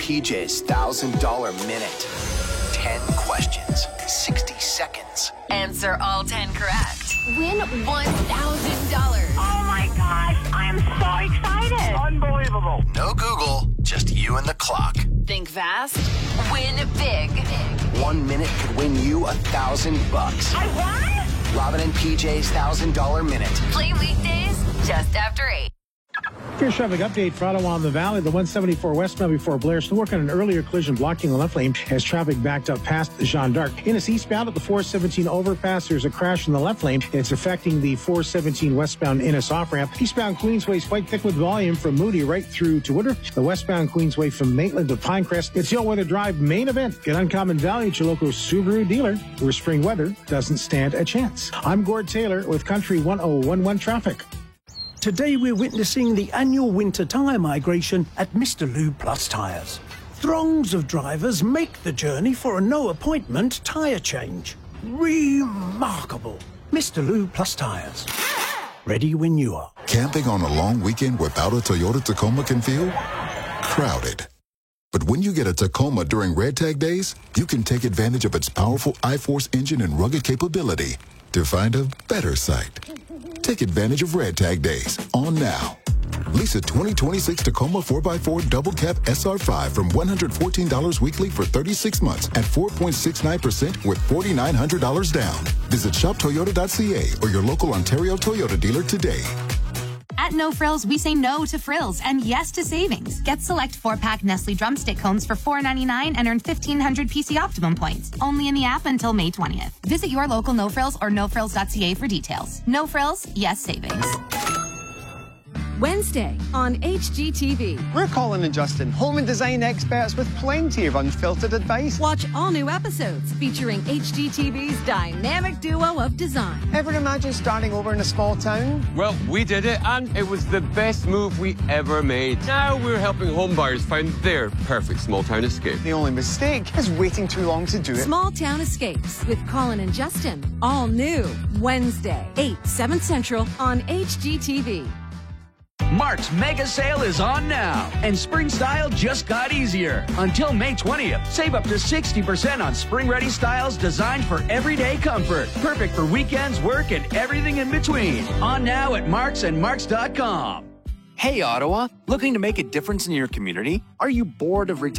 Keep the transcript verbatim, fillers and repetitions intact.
P J's one thousand dollars minute. ten questions, sixty seconds. Answer all ten correct. Win one thousand dollars. Oh my gosh, I am so excited. Unbelievable. No Google, just you and the clock. Think fast, win big. One minute could win you a thousand bucks. I won? Robin and P J's one thousand dollars minute. Play weekdays just after eight. Here's traffic update for Ottawa on the Valley. The one seventy-four westbound before Blair still working on an earlier collision blocking the left lane as traffic backed up past Jeanne d'Arc. Innes eastbound at the four seventeen overpass, there's a crash in the left lane. It's affecting the four seventeen westbound Innes off-ramp. Eastbound Queensway is quite thick with volume from Moody right through to Woodruff. The westbound Queensway from Maitland to Pinecrest. It's the all-weather drive main event at Uncommon Valley at your local Subaru dealer, where spring weather doesn't stand a chance. I'm Gord Taylor with Country one oh one one Traffic. Today we're witnessing the annual winter tyre migration at Mister Lube Plus Tyres. Throngs of drivers make the journey for a no-appointment tyre change. Remarkable. Mister Lube Plus Tyres. Ready when you are. Camping on a long weekend without a Toyota Tacoma can feel crowded. But when you get a Tacoma during Red Tag Days, you can take advantage of its powerful iForce engine and rugged capability to find a better site. Take advantage of Red Tag Days on now. Lease a twenty twenty-six Tacoma four by four Double Cab S R five from one hundred fourteen dollars weekly for thirty-six months at four point six nine percent with four thousand nine hundred dollars down. Visit shop toyota dot c a or your local Ontario Toyota dealer today. At No Frills, we say no to frills and yes to savings. Get select four-pack Nestle drumstick cones for four ninety-nine and earn fifteen hundred P C Optimum points. Only in the app until May twentieth. Visit your local No Frills or no frills dot c a for details. No Frills, yes savings. Wednesday on H G T V. We're Colin and Justin, home and design experts with plenty of unfiltered advice. Watch all new episodes featuring H G T V's dynamic duo of design. Ever imagine starting over in a small town? Well, we did it, and it was the best move we ever made. Now we're helping home buyers find their perfect small town escape. The only mistake is waiting too long to do it. Small Town Escapes with Colin and Justin. All new Wednesday, eight, seven Central on H G T V. Mark's mega sale is on now, and spring style just got easier. Until May twentieth, save up to sixty percent on spring-ready styles designed for everyday comfort. Perfect for weekends, work, and everything in between. On now at Marks and Marks dot com. Hey, Ottawa. Looking to make a difference in your community? Are you bored of retiring?